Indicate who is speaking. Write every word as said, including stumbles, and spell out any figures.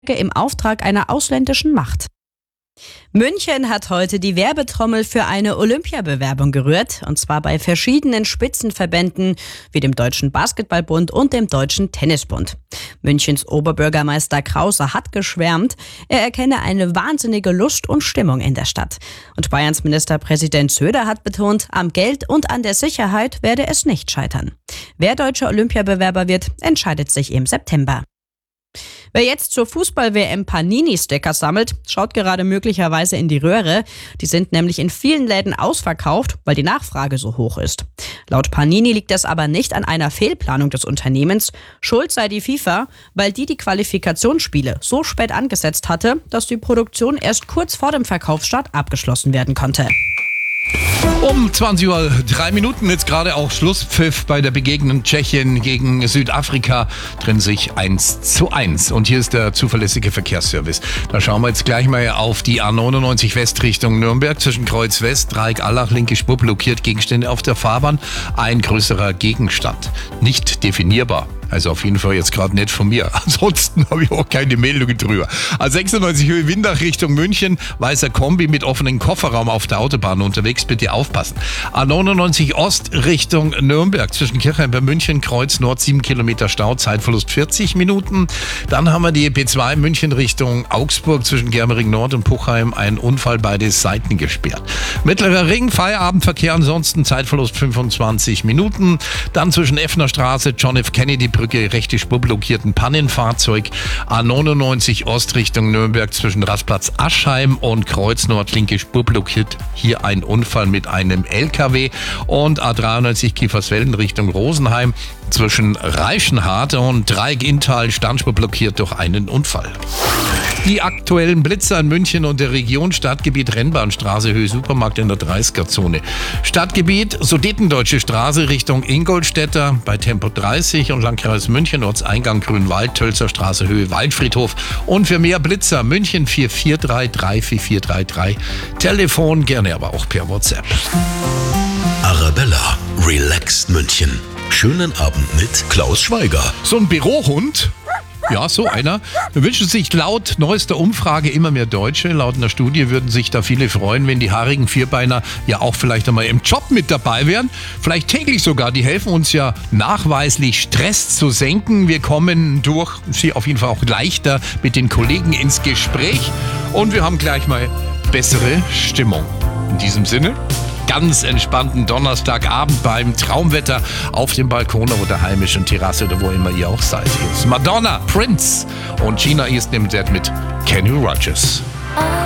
Speaker 1: im Auftrag einer ausländischen Macht. München hat heute die Werbetrommel für eine Olympiabewerbung gerührt, und zwar bei verschiedenen Spitzenverbänden wie dem Deutschen Basketballbund und dem Deutschen Tennisbund. Münchens Oberbürgermeister Krause hat geschwärmt, er erkenne eine wahnsinnige Lust und Stimmung in der Stadt. Und Bayerns Ministerpräsident Söder hat betont, am Geld und an der Sicherheit werde es nicht scheitern. Wer deutscher Olympiabewerber wird, entscheidet sich im September. Wer jetzt zur Fußball-W M Panini-Sticker sammelt, schaut gerade möglicherweise in die Röhre. Die sind nämlich in vielen Läden ausverkauft, weil die Nachfrage so hoch ist. Laut Panini liegt das aber nicht an einer Fehlplanung des Unternehmens. Schuld sei die FIFA, weil die die Qualifikationsspiele so spät angesetzt hatte, dass die Produktion erst kurz vor dem Verkaufsstart abgeschlossen werden konnte.
Speaker 2: Um zwanzig Uhr drei Minuten, jetzt gerade auch Schlusspfiff bei der Begegnung Tschechien gegen Südafrika, trennt sich eins zu eins. Und hier ist der zuverlässige Verkehrsservice. Da schauen wir jetzt gleich mal auf die A neunundneunzig West Richtung Nürnberg. Zwischen Kreuz West, Dreieck Allach, linke Spur blockiert, Gegenstände auf der Fahrbahn. Ein größerer Gegenstand. Nicht definierbar. Also auf jeden Fall jetzt gerade nicht von mir. Ansonsten habe ich auch keine Meldungen drüber. A sechsundneunzig Höhe Windach Richtung München. Weißer Kombi mit offenem Kofferraum auf der Autobahn unterwegs. Bitte aufpassen. A neunundneunzig Ost Richtung Nürnberg. Zwischen Kirchheim bei München. Kreuz Nord sieben Kilometer Stau. Zeitverlust vierzig Minuten. Dann haben wir die B zwei München Richtung Augsburg. Zwischen Germering Nord und Puchheim. Ein Unfall, beide Seiten gesperrt. Mittlerer Ring. Feierabendverkehr. Ansonsten Zeitverlust fünfundzwanzig Minuten. Dann zwischen Effner Straße, John F. Kennedy Brücke, rechte Spur blockierten Pannenfahrzeug. A neunundneunzig Ost Richtung Nürnberg zwischen Rastplatz Aschheim und Kreuz Nord, linke Spur blockiert. Hier ein Unfall mit einem L K W. Und A dreiundneunzig Kiefersfelden Richtung Rosenheim zwischen Reichenhard und Dreieck Inntal, Standspur blockiert durch einen Unfall. Die aktuellen Blitzer in München und der Region: Stadtgebiet Rennbahnstraße, Höhe Supermarkt in der dreißiger-Zone. Stadtgebiet Sudetendeutsche Straße Richtung Ingolstädter bei Tempo dreißig und Landkreis München, Ortseingang Grünwald, Tölzer Straße, Höhe Waldfriedhof. Und für mehr Blitzer München vier vier drei drei vier vier drei drei. Telefon gerne aber auch per WhatsApp.
Speaker 3: Arabella, relaxed München. Schönen Abend mit Klaus Schweiger.
Speaker 2: So ein Bürohund. Ja, so einer. Wünschen sich laut neuester Umfrage immer mehr Deutsche. Laut einer Studie würden sich da viele freuen, wenn die haarigen Vierbeiner ja auch vielleicht einmal im Job mit dabei wären. Vielleicht täglich sogar. Die helfen uns ja nachweislich, Stress zu senken. Wir kommen durch sie auf jeden Fall auch leichter mit den Kollegen ins Gespräch. Und wir haben gleich mal bessere Stimmung. In diesem Sinne, ganz entspannten Donnerstagabend beim Traumwetter auf dem Balkon oder der heimischen Terrasse oder wo immer ihr auch seid. Hier ist Madonna, Prince und Gina East nimmt mit Kenny Rogers.